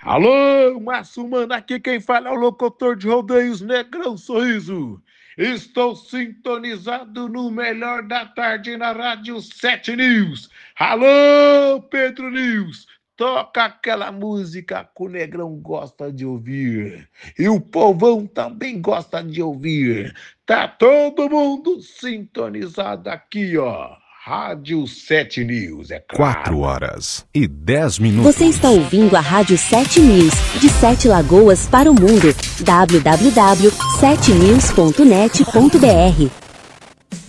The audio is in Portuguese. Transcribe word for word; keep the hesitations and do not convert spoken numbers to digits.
Alô, Massumana, aqui quem fala é o locutor de rodeios Negrão Sorriso. Estou sintonizado no melhor da tarde na Rádio sete News. Alô, Pedro News, toca aquela música que o Negrão gosta de ouvir. E o povão também gosta de ouvir. Tá todo mundo sintonizado aqui, ó. Rádio sete News, é Quatro claro. horas e dez minutos. Você está ouvindo a Rádio sete News, de Sete Lagoas para o mundo. w w w ponto sete news ponto net ponto b r